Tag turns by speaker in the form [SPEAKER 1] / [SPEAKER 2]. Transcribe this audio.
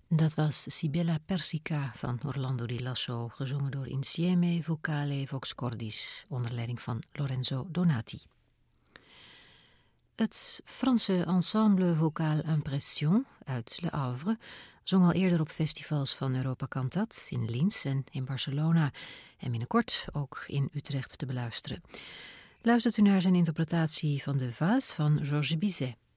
[SPEAKER 1] Dat was Sibilla Persica van Orlando di Lasso, gezongen door Insieme Vocale Vox Cordis, onder leiding van Lorenzo Donati. Het Franse ensemble Vocal Impression uit Le Havre zong al eerder op festivals van Europa Cantat in Linz en in Barcelona en binnenkort ook in Utrecht te beluisteren. Luistert u naar zijn interpretatie van de Valse van Georges Bizet.